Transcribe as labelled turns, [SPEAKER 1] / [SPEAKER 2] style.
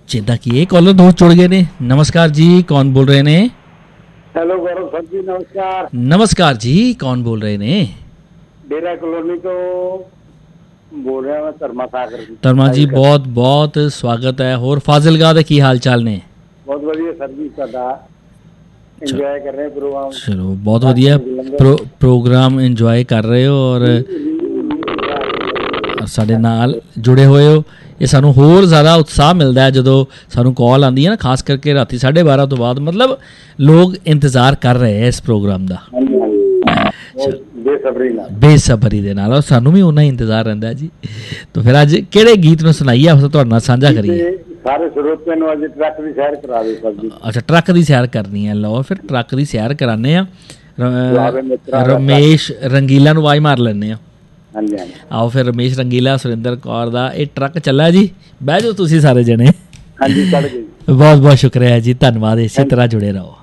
[SPEAKER 1] ਜਿੱਦਾਂ ਕਿ ਇਹ ਕਾਲਰ ਦੋਸਤ ਜੁੜ ਗਏ ਨੇ। ਨਮਸਕਾਰ ਜੀ, ਕੌਣ ਬੋਲ ਰਹੇ ਨੇ?
[SPEAKER 2] ਹੈਲੋ ਗੌਰਵ ਸਰ ਜੀ, ਨਮਸਕਾਰ।
[SPEAKER 1] ਨਮਸਕਾਰ ਜੀ, ਕੌਣ ਬੋਲ ਰਹੇ ਨੇ?
[SPEAKER 2] ਡੇਰਾ ਕਲੋਨੀ ਤੋਂ ਬੋਲ ਰਿਹਾ ਮੈਂ, ਧਰਮਾ ਸਾਗਰ ਜੀ।
[SPEAKER 1] ਧਰਮਾ ਜੀ, ਬਹੁਤ ਬਹੁਤ ਸਵਾਗਤ ਹੈ। ਹੋਰ ਫਾਜ਼ਿਲਗਾ ਦੇ ਕੀ ਹਾਲ ਚਾਲ ਨੇ?
[SPEAKER 2] ਬਹੁਤ ਵਧੀਆ ਸਰ ਜੀ, ਤੁਹਾਡਾ ਇੰਜੋਏ ਕਰ ਰਹੇ ਪ੍ਰੋਗਰਾਮ।
[SPEAKER 1] ਚਲੋ ਬਹੁਤ ਵਧੀਆ ਪ੍ਰੋਗਰਾਮ ਇੰਜੋਏ ਕਰ ਰਹੇ ਹੋ ਔਰ ਸਾਡੇ ਨਾਲ ਜੁੜੇ ਹੋਏ ਹੋ। ਇਹ ਸਾਨੂੰ ਹੋਰ ਜ਼ਿਆਦਾ ਉਤਸ਼ਾਹ ਮਿਲਦਾ ਹੈ ਜਦੋਂ ਸਾਨੂੰ ਕਾਲ ਆਉਂਦੀ ਹੈ ਨਾ, ਖਾਸ ਕਰਕੇ ਰਾਤੀ 12:30 ਤੋਂ ਬਾਅਦ। ਮਤਲਬ ਲੋਕ ਇੰਤਜ਼ਾਰ ਕਰ ਰਹੇ ਹੈ ਇਸ ਪ੍ਰੋਗਰਾਮ ਦਾ ਬੇਸਬਰੀ ਦੇ ਨਾਲ, ਔਰ ਸਾਨੂੰ ਵੀ ਉਹਨਾਂ ਹੀ ਇੰਤਜ਼ਾਰ ਰਹਿੰਦਾ ਜੀ। ਤਾਂ ਫਿਰ ਅੱਜ ਕਿਹੜੇ ਗੀਤ ਨੂੰ ਸੁਣਾਈਏ, ਆਪਾਂ ਤੁਹਾਡੇ ਨਾਲ ਸਾਂਝਾ ਕਰੀਏ?
[SPEAKER 2] ਸਾਰੇ ਸਰੋਤਿਆਂ ਨੂੰ ਅੱਜ ਟਰੱਕ ਦੀ ਸੈਰ ਕਰਾ ਦਿਓ ਸਰ ਜੀ।
[SPEAKER 1] ਅੱਛਾ, ਟਰੱਕ ਦੀ ਸੈਰ ਕਰਨੀ ਹੈ। ਲਓ ਫਿਰ ਟਰੱਕ ਦੀ ਸੈਰ ਕਰਾਉਂਦੇ ਹਾਂ। ਰਮੇਸ਼ ਰੰਗੀਲਾ ਨੂੰ ਆਵਾਜ਼ ਮਾਰ ਲੈਂਦੇ ਹਾਂ।
[SPEAKER 2] ਹਾਂਜੀ ਹਾਂਜੀ,
[SPEAKER 1] ਆਓ ਫਿਰ। ਰਮੇਸ਼ ਰੰਗੀਲਾ, ਸੁਰਿੰਦਰ ਕੌਰ ਦਾ ਇਹ ਟਰੱਕ ਚੱਲਾ ਜੀ। ਬਹਿ ਜਾਓ ਤੁਸੀਂ ਸਾਰੇ ਜਣੇ।
[SPEAKER 2] ਹਾਂਜੀ, ਚੜ੍ਹ ਗਏ।
[SPEAKER 1] ਬਹੁਤ ਬਹੁਤ ਸ਼ੁਕਰੀਆ ਜੀ, ਧੰਨਵਾਦ। ਇਸੇ ਤਰ੍ਹਾਂ ਜੁੜੇ ਰਹੋ।